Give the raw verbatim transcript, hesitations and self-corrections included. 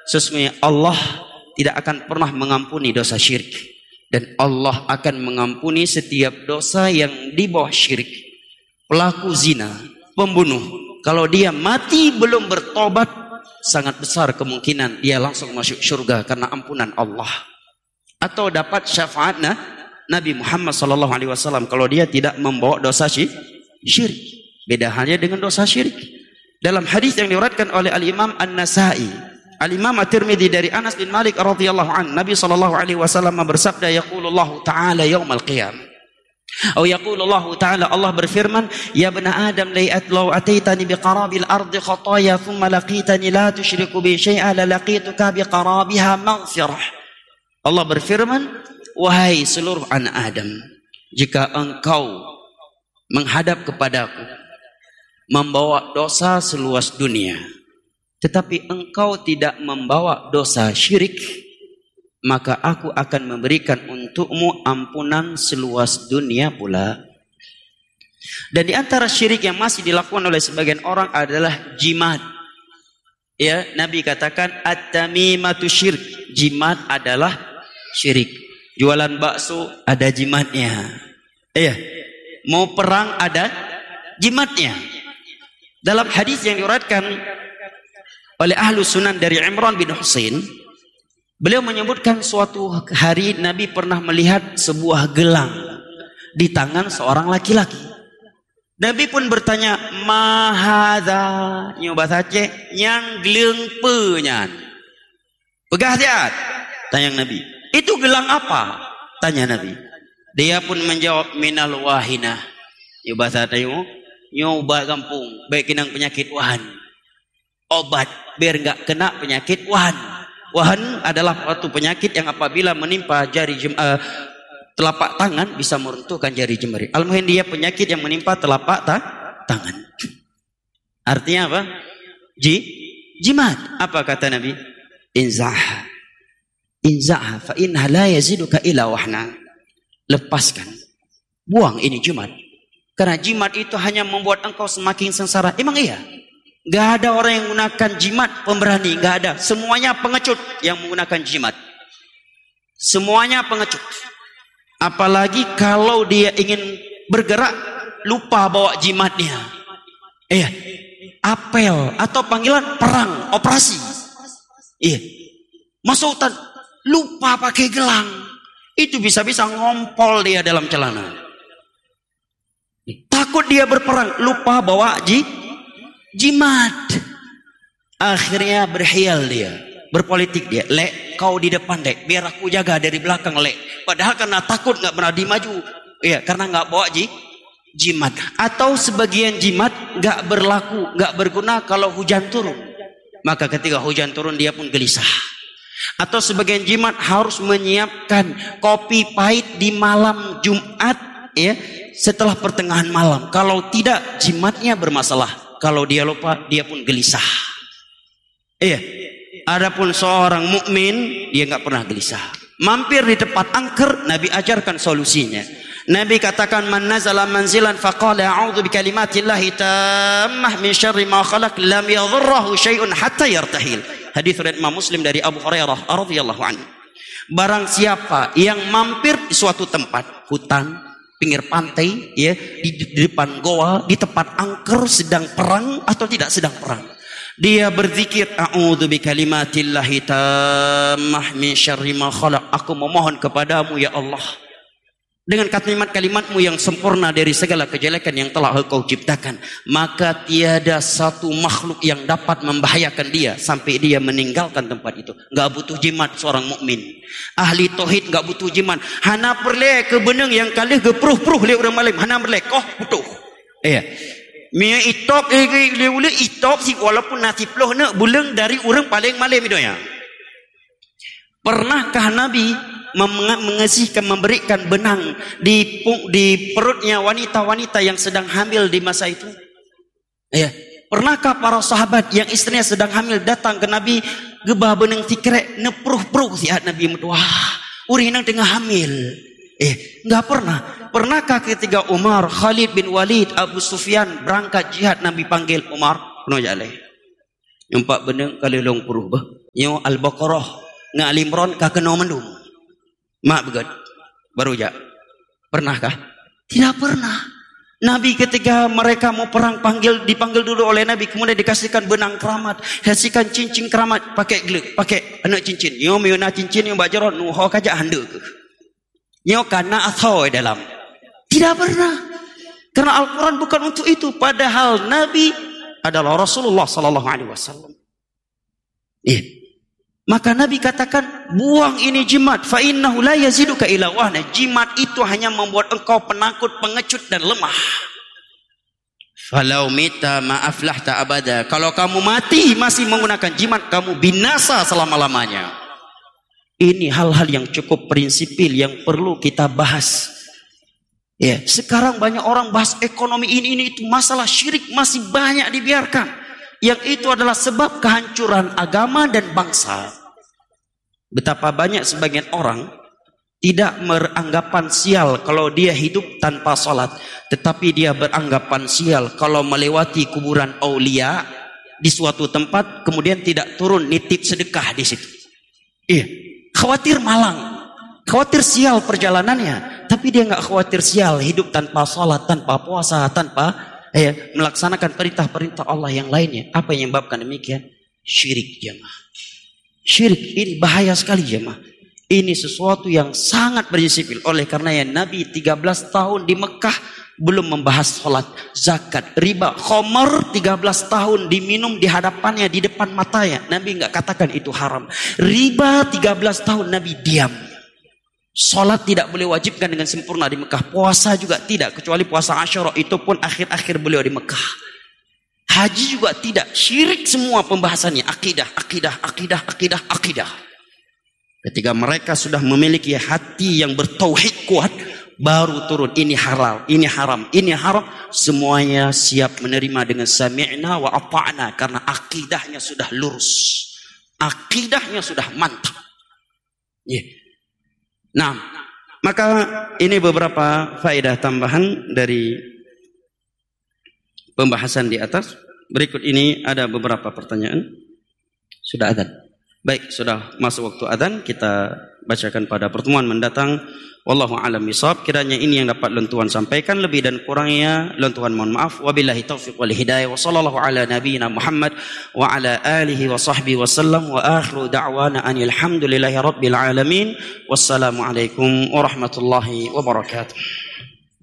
sesungguhnya Allah tidak akan pernah mengampuni dosa syirik, dan Allah akan mengampuni setiap dosa yang di bawah syirik. Pelaku zina, pembunuh, kalau dia mati belum bertobat, sangat besar kemungkinan dia langsung masuk surga karena ampunan Allah, atau dapat syafaat Nabi Muhammad sallallahu alaihi wasallam kalau dia tidak membawa dosa syirik. Beda halnya dengan dosa syirik. Dalam hadis yang diriwayatkan oleh Al-Imam An-Nasa'i, Al-Imam At-Tirmidzi dari Anas bin Malik radhiyallahu anhu, Nabi sallallahu alaihi wasallam bersabda, yaqulullahu ta'ala yaumal qiyamah, atau yaqulullahu ta'ala, Allah berfirman, ya bani Adam law ataitani biqarabil ardi khataya thumma laqitani la tusyriku bi syai'a la laqituka biqarabiha maghfirah. Allah berfirman, wahai seluruh anak Adam, jika engkau menghadap kepadaku membawa dosa seluas dunia, tetapi engkau tidak membawa dosa syirik, maka aku akan memberikan untukmu ampunan seluas dunia pula. Dan di antara syirik yang masih dilakukan oleh sebagian orang adalah jimat. Ya, Nabi katakan at-tamimatu syirik. Jimat adalah syirik. Jualan bakso ada jimatnya. Iya. Mau perang ada jimatnya. Dalam hadis yang diriwayatkan oleh ahlu sunan dari Imran bin Husain, beliau menyebutkan suatu hari Nabi pernah melihat sebuah gelang di tangan seorang laki-laki. Nabi pun bertanya, mahadha, nyoba saja yang gelang penyan. Pegah tiat, tanya Nabi. Itu gelang apa? Tanya Nabi. Dia pun menjawab, minal wahinah. Nyoba saja nyoba kampung, baik kinang penyakit wahan. Obat biar enggak kena penyakit wahan. Wahan adalah suatu penyakit yang apabila menimpa jari jem, uh, telapak tangan bisa meruntuhkan jari jemari. Al-muhim dia penyakit yang menimpa telapak ta tangan. Artinya apa? Ji, jimat. Apa kata Nabi? Inzah. Inzah fa inna la yaziduka ila wahna. Lepaskan. Buang ini jimat. Karena jimat itu hanya membuat engkau semakin sengsara. Emang iya? Gak ada orang yang menggunakan jimat pemberani, gak ada. Semuanya pengecut yang menggunakan jimat. Semuanya pengecut. Apalagi kalau dia ingin bergerak, lupa bawa jimatnya. Iya. Apel atau panggilan perang, operasi. Iya. Masuk hutan, lupa pakai gelang. Itu bisa-bisa ngompol dia dalam celana. Takut dia berperang, lupa bawa ji, jimat. Akhirnya berhial dia, berpolitik dia. Lek, kau di depan dek, biar aku jaga dari belakang lek. Padahal karena takut nggak pernah dimaju, ya karena nggak bawa ji, jimat. Atau sebagian jimat nggak berlaku, nggak berguna kalau hujan turun. Maka ketika hujan turun dia pun gelisah. Atau sebagian jimat harus menyiapkan kopi pahit di malam Jumat, ya. Setelah pertengahan malam. Kalau tidak, jimatnya bermasalah. Kalau dia lupa, dia pun gelisah. Iya. Adapun seorang mukmin, dia nggak pernah gelisah. Mampir di tempat angker, Nabi ajarkan solusinya. Nabi katakan, man nazala manzilan faqala a'udzu bikalimatillahi tammah min syarri ma khalaq lam yadhurruhu syai'un hatta yartahil. Hadis riwayat Imam Muslim dari Abu Hurairah radhiyallahu anhu. Barang siapa yang mampir di suatu tempat, hutan, pinggir pantai, ya, di, di depan goa, di tempat angker, sedang perang atau tidak sedang perang, dia berzikir, a'udzu bikalimatillahi tammah min syarri ma khalaq. Aku memohon kepadamu ya Allah dengan kalimat-kalimatmu yang sempurna dari segala kejelekan yang telah Engkau ciptakan, maka tiada satu makhluk yang dapat membahayakan dia sampai dia meninggalkan tempat itu. Enggak butuh jimat seorang mukmin. Ahli tauhid enggak butuh jimat. Hana perle ke beneng yang kali gepruh-pruh le orang malim, hana perle koh butuh. Iya. Mia itop eh le ule itop si walaupun nasib loh nak buleng dari orang paling malim itu ya. Pernahkah Nabi mengasihkan, memberikan benang di di perutnya wanita-wanita yang sedang hamil di masa itu? Ya. Pernahkah para sahabat yang istrinya sedang hamil datang ke Nabi, gebah benang tikrek nepruh-pruh sihat Nabi, wah, urang nang tengah hamil. Eh, enggak pernah. Pernahkah ketika Umar, Khalid bin Walid, Abu Sufyan berangkat jihad, Nabi panggil Umar, "Kuno jale." Empat benang kali long puruh bah. Nyo Al-Baqarah nga Al-Imran ka kena mendung. Mak begat. Baru ya. Pernahkah? Tidak pernah. Nabi ketika mereka mau perang panggil dipanggil dulu oleh Nabi, kemudian dikasihkan benang keramat, kasihkan cincin keramat, pakai gelek, pakai anak cincin. Yo meuna cincin yang bajaron nu ho kaja hande ke. Yo kana atau dalam. Tidak pernah. Karena Al-Qur'an bukan untuk itu, padahal Nabi adalah Rasulullah sallallahu alaihi wasallam. Iya. Maka Nabi katakan, buang ini jimat, fa innahu la yaziduka illa wahna. Jimat itu hanya membuat engkau penakut, pengecut dan lemah. Falau mita ma aflahta abada. Kalau kamu mati masih menggunakan jimat, kamu binasa selama-lamanya. Ini hal-hal yang cukup prinsipil yang perlu kita bahas. Ya, sekarang banyak orang bahas ekonomi ini ini itu, masalah syirik masih banyak dibiarkan. Yang itu adalah sebab kehancuran agama dan bangsa. Betapa banyak sebagian orang tidak beranggapan sial kalau dia hidup tanpa sholat, tetapi dia beranggapan sial kalau melewati kuburan aulia di suatu tempat kemudian tidak turun nitip sedekah di situ. Iya, khawatir malang, khawatir sial perjalanannya, tapi dia nggak khawatir sial hidup tanpa sholat, tanpa puasa, tanpa eh, melaksanakan perintah-perintah Allah yang lainnya. Apa yang menyebabkan demikian? Syirik, jemaah. Syirik ini bahaya sekali, jemaah. Ini sesuatu yang sangat prinsipil. Oleh karena ya Nabi tiga belas tahun di Mekah belum membahas sholat, zakat, riba, khamar tiga belas tahun diminum di hadapannya, di depan matanya. Nabi nggak katakan itu haram. Riba tiga belas tahun Nabi diam. Sholat tidak boleh wajibkan dengan sempurna di Mekah. Puasa juga tidak, kecuali puasa Asyura, itu pun akhir-akhir beliau di Mekah. Haji juga tidak. Syirik semua pembahasannya. Akidah, akidah, akidah, akidah, akidah. Ketika mereka sudah memiliki hati yang bertauhid kuat, baru turun ini halal, ini haram, ini haram. Semuanya siap menerima dengan sami'na wa ata'na, karena akidahnya sudah lurus. Akidahnya sudah mantap. Yeah. Nah, maka ini beberapa faedah tambahan dari pembahasan di atas. Berikut ini ada beberapa pertanyaan. Sudah adzan. Baik, sudah masuk waktu adzan, kita bacakan pada pertemuan mendatang. Wallahu a'lam bishawab. Kiranya ini yang dapat Tuhan sampaikan, lebih dan kurangnya Tuhan mohon maaf. Wabillahi taufiq wal hidayah. Wa sallallahu ala nabiyyina Muhammad wa ala alihi wa sahbihi wasallam. Wa akhiru da'wana anil hamdulillahi rabbil alamin. Wassalamu alaikum warahmatullahi wabarakatuh.